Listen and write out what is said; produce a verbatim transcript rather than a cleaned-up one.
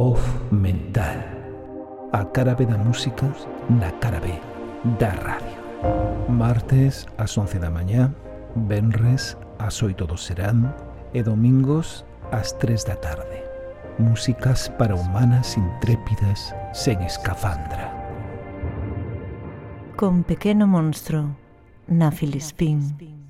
Off Mental. A cara B da música na cara B da radio. Martes ás once da mañá, venres ás oito do serán e domingos ás tres da tarde. Músicas para humanas intrépidas sen escafandra. Con Pequeno Monstro na Filispín.